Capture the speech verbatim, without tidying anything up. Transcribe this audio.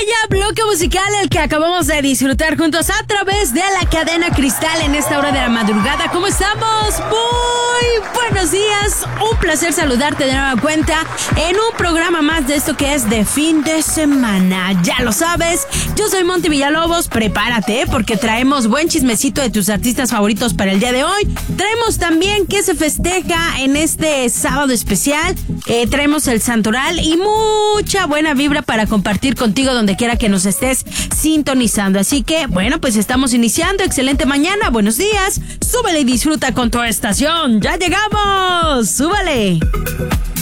Vaya bloque musical el que acabamos de disfrutar juntos a través de la cadena Cristal en esta hora de la madrugada. ¿Cómo estamos? Muy buenos días. Un placer saludarte de nueva cuenta en un programa más de esto que es de fin de semana. Ya lo sabes, yo soy Monty Villalobos. Prepárate porque traemos buen chismecito de tus artistas favoritos para el día de hoy. Traemos también qué se festeja en este sábado especial. Eh, traemos el santoral y mucha buena vibra para compartir contigo donde quiera que nos estés sintonizando. Así que, bueno, pues estamos iniciando. Excelente mañana, buenos días. Súbele y disfruta con tu estación. ¡Ya llegamos! ¡Súbale!